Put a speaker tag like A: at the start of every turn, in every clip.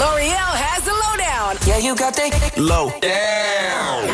A: L'Oreal has the lowdown.
B: Yeah, you got the low
C: Down.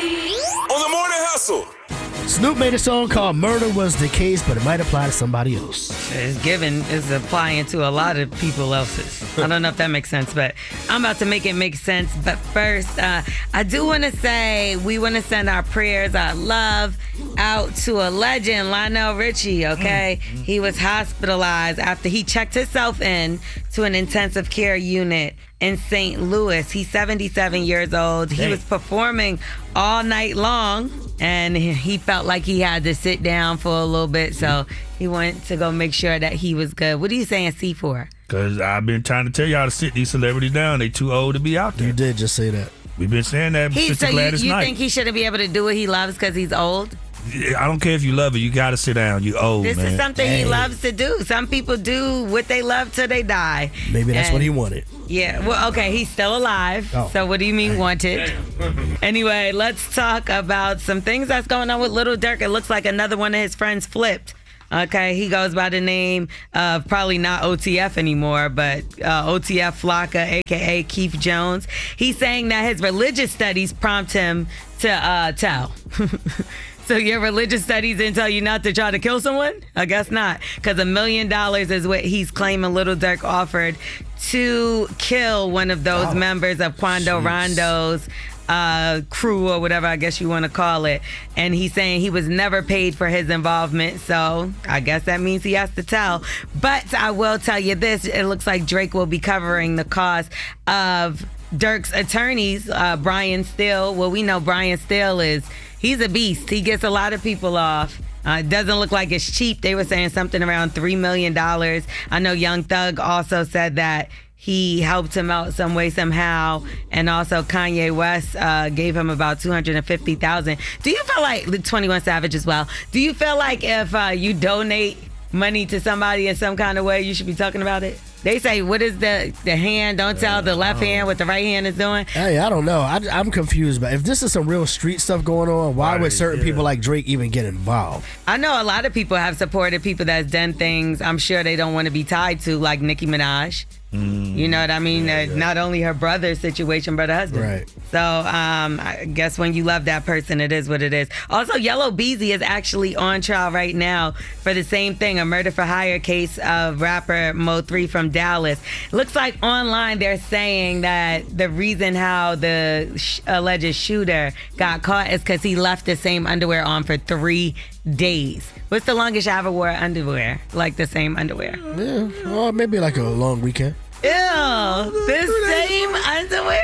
C: On the Morning Hustle.
D: Snoop made a song called Murder Was the Case, but it might apply to somebody else.
E: It's applying to a lot of people else's. I don't know if that makes sense, but I'm about to make it make sense. But first, I do want to say we want to send our prayers, our love out to a legend, Lionel Richie, okay? He was hospitalized after he checked himself in to an intensive care unit in St. Louis. He's 77 years old. He was performing all night long, and he felt like he had to sit down for a little bit, so he went to go make sure that he was good. What are you saying C for?
F: Because I've been trying to tell y'all to sit these celebrities down. They too old to be out there.
D: You did just say that.
F: We've been saying that since
E: So
F: Gladys
E: you
F: Knight.
E: think he shouldn't be able to do what he loves because he's old?
F: I don't care if you love it. You got to sit down. You old,
E: This
F: man.
E: is something he loves to do. Some people do what they love till they die.
D: Maybe that's what he wanted.
E: Yeah, well, okay, he's still alive.
D: Oh.
E: So what do you mean wanted? Anyway, let's talk about some things that's going on with Lil Durk. It looks like another one of his friends flipped. Okay, he goes by the name of probably not OTF anymore, but OTF Flocka, a.k.a. Keith Jones. He's saying that his religious studies prompt him to tell. So your religious studies didn't tell you not to try to kill someone? I guess not, because $1 million is what he's claiming Lil Durk offered to kill one of those members of Quando Rondo's crew, or whatever I guess you want to call it. And he's saying he was never paid for his involvement, so I guess that means he has to tell. But I will tell you this, it looks like Drake will be covering the cost of Durk's attorneys, Brian Steele. Well, we know Brian Steele he's a beast. He gets a lot of people off. It doesn't look like it's cheap. They were saying something around $3 million. I know Young Thug also said that he helped him out some way, somehow. And also Kanye West gave him about $250,000. Do you feel like, 21 Savage as well, do you feel like if you donate money to somebody in some kind of way, you should be talking about it? They say, what is the hand? Don't tell the left hand what the right hand is doing.
D: Hey, I don't know. I'm confused. But if this is some real street stuff going on, why would certain people like Drake even get involved?
E: I know a lot of people have supported people that's done things I'm sure they don't want to be tied to, like Nicki Minaj. You know what I mean? Not only her brother's situation, but her husband.
D: Right.
E: So I guess when you love that person, it is what it is. Also, Yellow Beezy is actually on trial right now for the same thing, a murder for hire case of rapper Mo3 from Dallas. Looks like online they're saying that the reason how the alleged shooter got caught is because he left the same underwear on for 3 days. What's the longest you ever wore underwear? Like the same underwear?
D: Yeah, well, maybe like a long weekend.
E: Ew, the same underwear?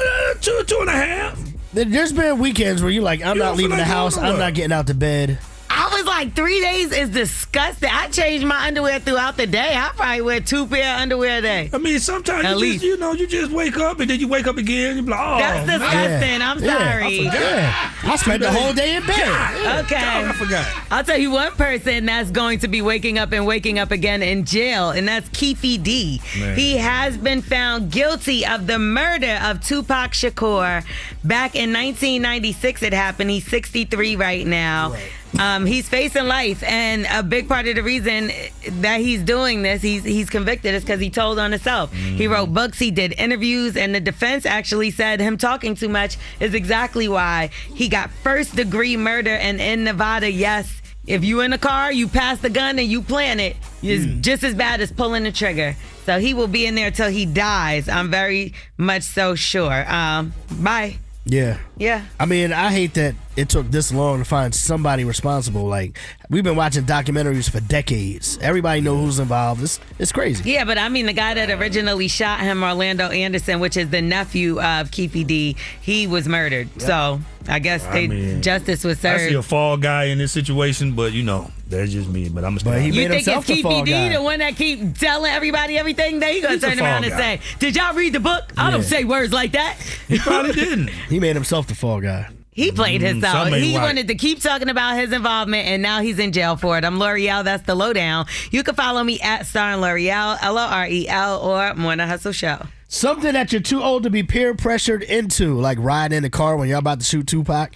F: 2.5.
D: There's been weekends where you're like, I'm not leaving the house. I'm not getting out to bed.
E: I was like, 3 days is disgusting. I change my underwear throughout the day. I probably wear 2 pair of underwear a day.
F: I mean, sometimes you just wake up and then you wake up again and you be like, oh,
E: that's disgusting. I'm sorry.
D: I spent the whole day in bed.
E: Okay.
F: I forgot.
E: I'll tell you one person that's going to be waking up again in jail, and that's Keefe D.
F: Man.
E: He has been found guilty of the murder of Tupac Shakur. Back in 1996 it happened. He's 63 right now. Right. He's facing life, and a big part of the reason that he's doing this, he's convicted, is because he told on himself. He wrote books, he did interviews, and the defense actually said him talking too much is exactly why he got first-degree murder. And in Nevada, yes, if you in a car, you pass the gun and you plant it, it's just as bad as pulling the trigger. So he will be in there till he dies. I'm very much so sure. Bye.
D: Yeah.
E: Yeah.
D: I mean, I hate that it took this long to find somebody responsible. Like, we've been watching documentaries for decades. Everybody knows who's involved. It's crazy.
E: Yeah, but I mean, the guy that originally shot him, Orlando Anderson, which is the nephew of Keefe D, he was murdered. Yep. So I guess justice was served.
F: I see a fall guy in this situation, but that's just me. But I'm
D: he
E: you
D: made
E: think
D: himself
E: it's
D: the
E: Keefe D, the one that keep telling everybody everything? Then he gonna turn around and say, "Did y'all read the book? I don't say words like that."
F: He probably didn't.
D: He made himself the fall guy.
E: He played himself. He wanted to keep talking about his involvement, and now he's in jail for it. I'm L'Oreal. That's the lowdown. You can follow me at Star and L'Oreal, LOREL, or Morning Hustle Show.
D: Something that you're too old to be peer pressured into, like riding in the car when y'all about to shoot Tupac.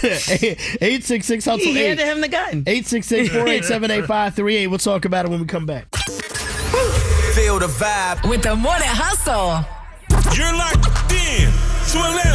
D: 866 Hustle 8.
E: He handed him the gun.
D: 866-487-8538. We'll talk about it when we come back.
B: Feel the vibe
A: With the Morning Hustle.
C: You're locked in to